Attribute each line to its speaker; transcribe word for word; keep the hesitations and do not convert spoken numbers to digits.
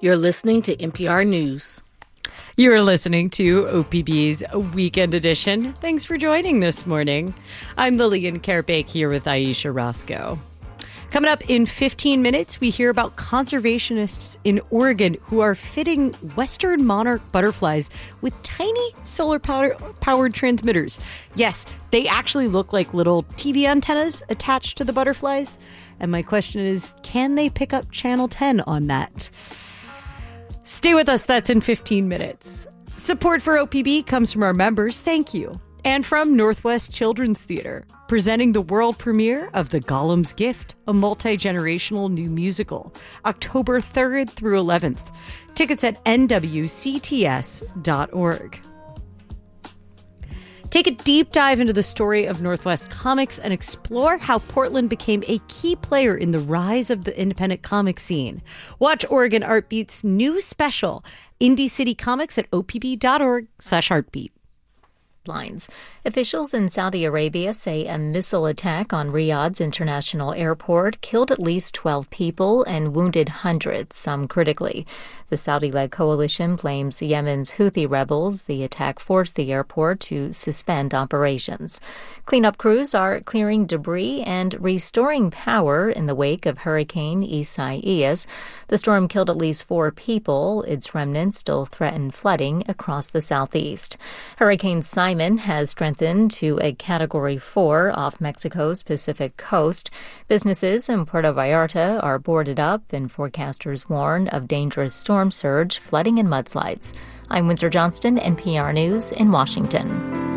Speaker 1: You're listening to N P R News.
Speaker 2: You're listening to O P B's Weekend Edition. Thanks for joining this morning. I'm Lillian Karpik here with Aisha Roscoe. Coming up in fifteen minutes, we hear about conservationists in Oregon who are fitting Western monarch butterflies with tiny solar-powered transmitters. Yes, they actually look like little T V antennas attached to the butterflies. And my question is, can they pick up Channel ten on that? Stay with us. That's in fifteen minutes. Support for O P B comes from our members. Thank you. And from Northwest Children's Theater, presenting the world premiere of The Gollum's Gift, a multi-generational new musical, October third through eleventh. Tickets at N W C T S dot org. Take a deep dive into the story of Northwest Comics and explore how Portland became a key player in the rise of the independent comic scene. Watch Oregon Art Beat's new special, Indie City Comics, at opb.org slash artbeat.
Speaker 3: Lines. Officials in Saudi Arabia say a missile attack on Riyadh's international airport killed at least twelve people and wounded hundreds, some critically. The Saudi-led coalition blames Yemen's Houthi rebels. The attack forced the airport to suspend operations. Cleanup crews are clearing debris and restoring power in the wake of Hurricane Isaias. The storm killed at least four people. Its remnants still threaten flooding across the southeast. Hurricane Simon has strengthened to a Category four off Mexico's Pacific coast. Businesses in Puerto Vallarta are boarded up, and forecasters warn of dangerous storm surge, flooding, and mudslides. I'm Windsor Johnston, N P R News in Washington.